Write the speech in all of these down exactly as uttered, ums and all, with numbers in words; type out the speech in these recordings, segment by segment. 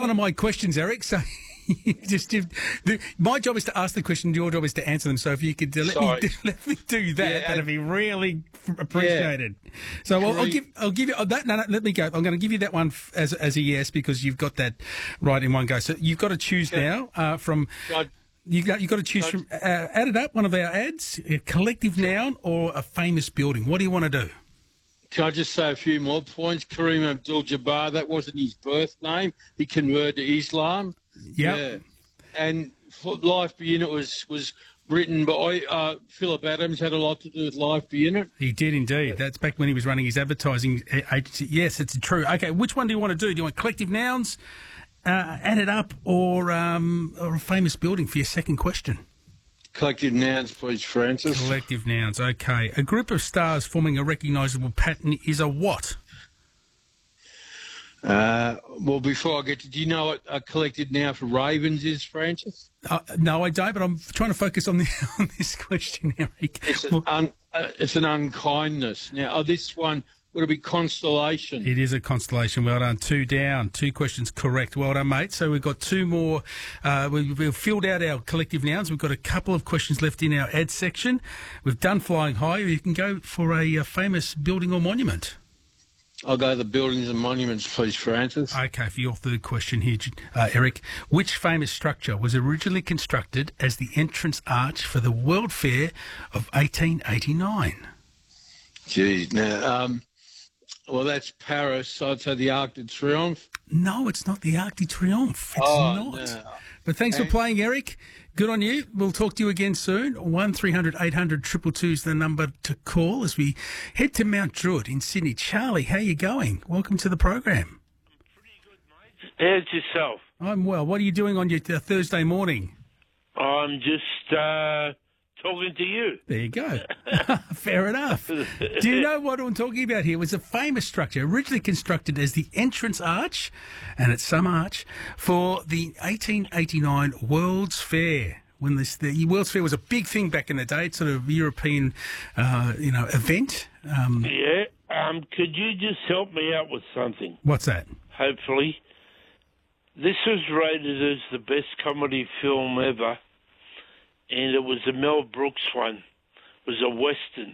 one of my questions, Eric. So you just the, my job is to ask the question. Your job is to answer them. So if you could uh, let me do, let me do that, Yeah, that'd be really appreciated. Yeah. So I'll, I'll give I'll give you oh, that. No, no, let me go. I'm going to give you that one f- as as a yes because you've got that right in one go. So you've got to choose yeah. now uh, from. God. You got you got to choose God. from. Uh, add it up. One of our ads, a collective noun or a famous building. What do you want to do? Can I just say a few more points? Kareem Abdul-Jabbar, that wasn't his birth name. He converted to Islam. Yep. Yeah. And Life Be In It was, was written by uh, Philip Adams, had a lot to do with Life Be In It. He did indeed. That's back when he was running his advertising agency. Yes, it's true. Okay, which one do you want to do? Do you want collective nouns, uh, add it up, or, um, or a famous building for your second question? Collective nouns, please, Francis. Collective nouns, okay. A group of stars forming a recognisable pattern is a what? Uh, well, before I get to... Do you know what a collective noun for ravens is, Francis? Uh, no, I don't, but I'm trying to focus on, the, on this question, Eric. It's an, un, uh, it's an unkindness. Now, oh, this one... Would it be constellation? It is a constellation. Well done. Two down. Two questions correct. Well done, mate. So we've got two more. Uh, we've, we've filled out our collective nouns. We've got a couple of questions left in our ad section. We've done flying high. You can go for a, a famous building or monument. I'll go the buildings and monuments, please, Francis. Okay, for your third question here, uh, Eric. Which famous structure was originally constructed as the entrance arch for the World Fair of eighteen eighty-nine? Geez, now... Um, Well, that's Paris. I'd say the Arc de Triomphe. No, it's not the Arc de Triomphe. It's oh, not. No. But thanks okay. for playing, Eric. Good on you. We'll talk to you again soon. one three hundred eight hundred two two two is the number to call as we head to Mount Druitt in Sydney. Charlie, how you going? Welcome to the program. I'm pretty good, mate. How's yourself? I'm well. What are you doing on your uh, Thursday morning? I'm just... Uh... talking to you. There you go. Fair enough. Do you know what I'm talking about here? It was a famous structure originally constructed as the entrance arch, and it's some arch, for the eighteen eighty-nine World's Fair. When this, the World's Fair was a big thing back in the day, it's sort of European, uh, you know, event. Um, yeah. Um, could you just help me out with something? What's that? Hopefully. This was rated as the best comedy film ever. And it was a Mel Brooks one. It was a Western.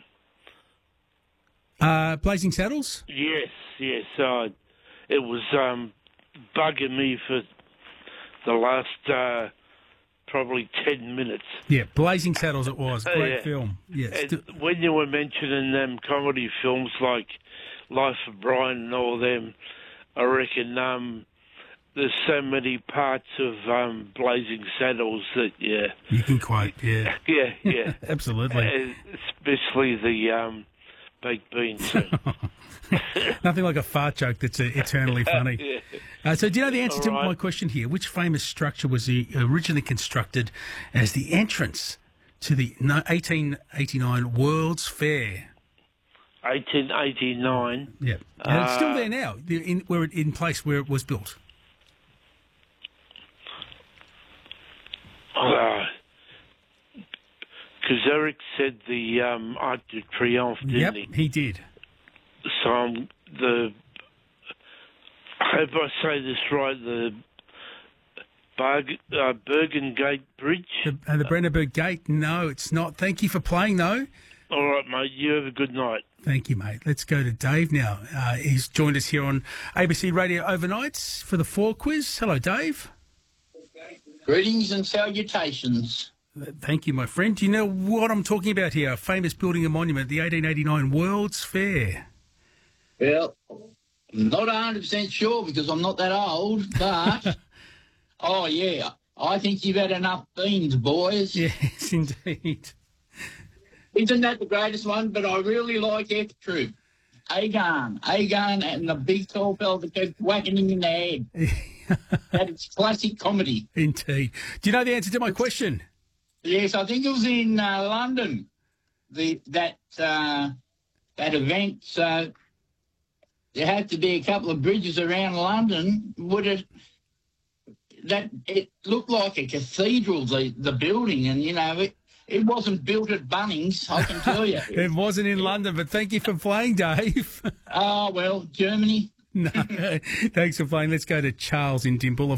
Uh, Blazing Saddles? Yes, yes. Uh, it was um, bugging me for the last uh, probably ten minutes. Yeah, Blazing Saddles it was. Great uh, yeah. film. Yes. And when you were mentioning them comedy films like Life of Brian and all them, I reckon... Um, there's so many parts of um, Blazing Saddles that, yeah. You can quote, yeah. yeah, yeah. Absolutely. Uh, especially the um, baked beans. So. Nothing like a fart joke that's uh, eternally funny. yeah. uh, so do you know the answer All to right. my question here? Which famous structure was the, originally constructed as the entrance to the eighteen eighty-nine World's Fair? eighteen eighty-nine. Yeah. And uh, it's still there now, in, where it, in place where it was built. Because uh, Eric said the um, Arc de Triomphe, didn't yep, he? Yep, he did. So um, the, I hope I say this right, the Berg, uh, Bergen Gate Bridge? The, uh, the Brennerberg Gate? No, it's not. Thank you for playing, though. All right, mate. You have a good night. Thank you, mate. Let's go to Dave now. Uh, he's joined us here on A B C Radio Overnights for the Four Quiz. Hello, Dave. Greetings and salutations. Thank you, my friend. Do you know what I'm talking about here? A famous building and monument, the eighteen eighty-nine World's Fair. Well, I'm not one hundred percent sure because I'm not that old, but, oh, yeah, I think you've had enough beans, boys. Yes, indeed. Isn't that the greatest one? But I really like F Troop. Agarn. Agarn and the big tall fella that kept whacking him in the head. That is classic comedy. Indeed. Do you know the answer to my question? Yes, I think it was in uh, London. The that uh, that event. So there had to be a couple of bridges around London. Would it? That it looked like a cathedral. The the building, and you know it. It wasn't built at Bunnings, I can tell you. It wasn't in London, but thank you for playing, Dave. Oh, well, Germany. No, thanks for playing. Let's go to Charles in Dimbulla